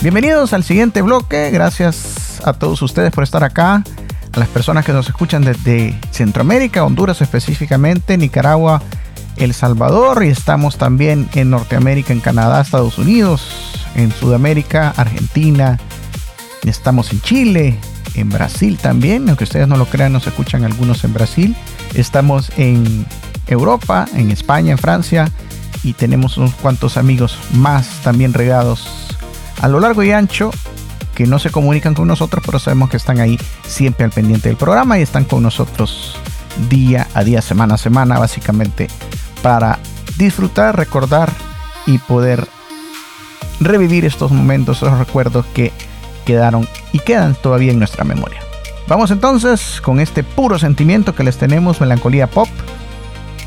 Bienvenidos al siguiente bloque. Gracias a todos ustedes por estar acá. A las personas que nos escuchan desde Centroamérica, Honduras específicamente, Nicaragua, El Salvador, y estamos también en Norteamérica, en Canadá, Estados Unidos, en Sudamérica, Argentina, estamos en Chile, en Brasil también, aunque ustedes no lo crean, nos escuchan algunos en Brasil. Estamos en Europa, en España, en Francia, y tenemos unos cuantos amigos más también regados a lo largo y ancho que no se comunican con nosotros, pero sabemos que están ahí siempre al pendiente del programa y están con nosotros día a día, semana a semana, básicamente para disfrutar, recordar y poder revivir estos momentos, esos recuerdos que quedaron y quedan todavía en nuestra memoria. Vamos entonces con este puro sentimiento que les tenemos, Melancolía Pop,